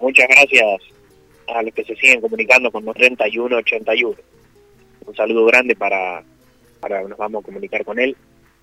Muchas gracias a los que se siguen comunicando con los 3181. Un saludo grande para nos vamos a comunicar con él.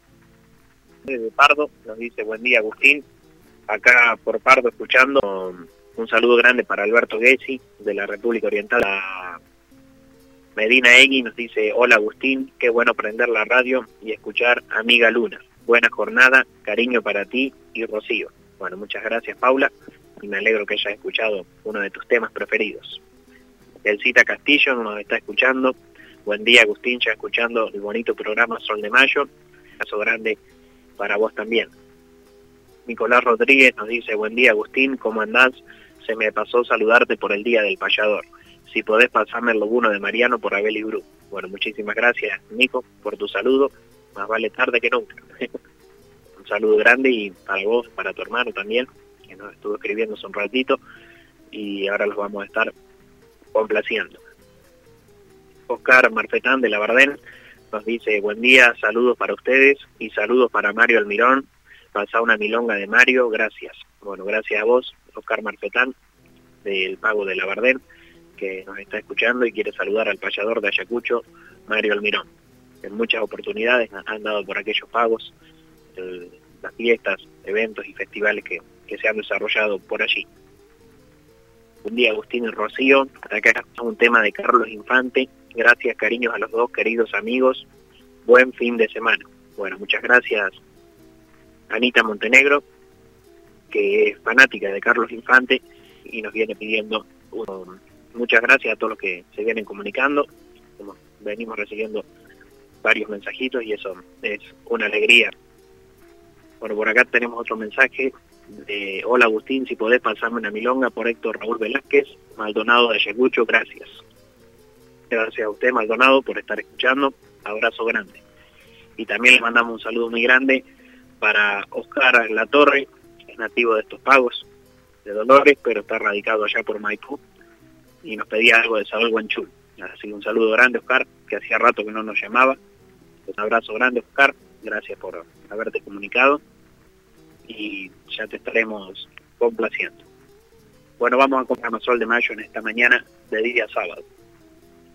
Desde Pardo nos dice buen día Agustín, acá por Pardo escuchando. Un saludo grande para Alberto Gessi de la República Oriental. A Medina Egui nos dice hola Agustín, qué bueno prender la radio y escuchar Amiga Luna. Buena jornada, cariño para ti y Rocío. Bueno, muchas gracias Paula y me alegro que hayas escuchado uno de tus temas preferidos. Elcita Castillo nos está escuchando. Buen día Agustín, ya escuchando el bonito programa Sol de Mayo. Un abrazo grande para vos también. Nicolás Rodríguez nos dice buen día Agustín, ¿cómo andás? Se me pasó saludarte por el Día del Payador. Si podés pasarme el lobuno de Mariano por Abel y Bru. Bueno, muchísimas gracias Nico por tu saludo. Más vale tarde que nunca. Un saludo grande y para vos, para tu hermano también, que nos estuvo escribiendo hace un ratito y ahora los vamos a estar complaciendo. Oscar Marfetán de la Bardén nos dice buen día, saludos para ustedes y saludos para Mario Almirón. Pasá una milonga de Mario, gracias. Bueno, gracias a vos, Oscar Marfetán, del Pago de la Bardén, que nos está escuchando y quiere saludar al payador de Ayacucho, Mario Almirón. En muchas oportunidades han dado por aquellos pagos, las fiestas, eventos y festivales que se han desarrollado por allí. Buen día Agustín y Rocío, acá está un tema de Carlos Infante. Gracias, cariños a los dos queridos amigos. Buen fin de semana. Bueno, muchas gracias Anita Montenegro, que es fanática de Carlos Infante y nos viene pidiendo muchas gracias a todos los que se vienen comunicando. Venimos recibiendo varios mensajitos y eso es una alegría. Bueno, por acá tenemos otro mensaje de hola Agustín, si podés pasarme una milonga por Héctor Raúl Velázquez, Maldonado de Ayacucho, gracias. Gracias a usted Maldonado por estar escuchando, abrazo grande. Y también le mandamos un saludo muy grande para Oscar Latorre, que es nativo de estos pagos de Dolores, pero está radicado allá por Maipú y nos pedía algo de Sabel Guanchul. Así que un saludo grande Oscar, que hacía rato que no nos llamaba. Un abrazo grande Oscar, gracias por haberte comunicado y ya te estaremos complaciendo. Bueno, vamos a comprar Sol de Mayo en esta mañana de día sábado.